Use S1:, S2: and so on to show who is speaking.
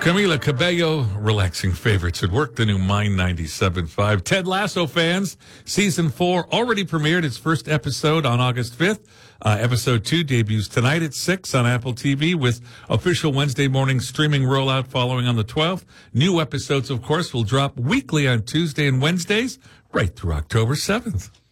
S1: Camila Cabello, relaxing favorites at work, the new Mind 97.5. Ted Lasso fans, season 4 already premiered its first episode on August 5th. Episode 2 debuts tonight at 6 on Apple TV with official Wednesday morning streaming rollout following on the 12th. New episodes, of course, will drop weekly on Tuesday and Wednesdays right through October 7th.